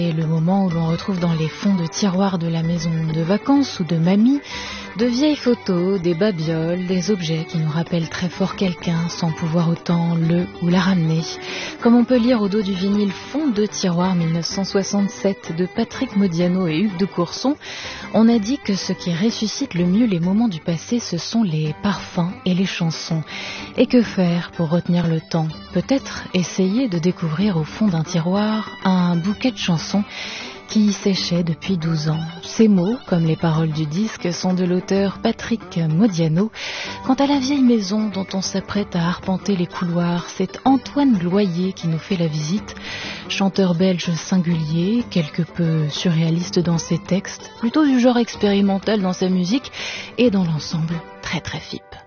C'est le moment où l'on retrouve dans les fonds de tiroirs de la maison de vacances ou de mamie de vieilles photos, des babioles, des objets qui nous rappellent très fort quelqu'un sans pouvoir autant le ou la ramener. Comme on peut lire au dos du vinyle Fond de tiroir 1967 de Patrick Modiano et Hugues de Courson, on a dit que ce qui ressuscite le mieux les moments du passé, ce sont les parfums et les chansons. Et que faire pour retenir le temps? Peut-être essayer de découvrir au fond d'un tiroir un bouquet de chansons qui séchait depuis 12 ans. Ces mots, comme les paroles du disque, sont de l'auteur Patrick Modiano. Quant à la vieille maison dont on s'apprête à arpenter les couloirs, c'est Antoine Loyer qui nous fait la visite. Chanteur belge singulier, quelque peu surréaliste dans ses textes, plutôt du genre expérimental dans sa musique et dans l'ensemble très très FIP.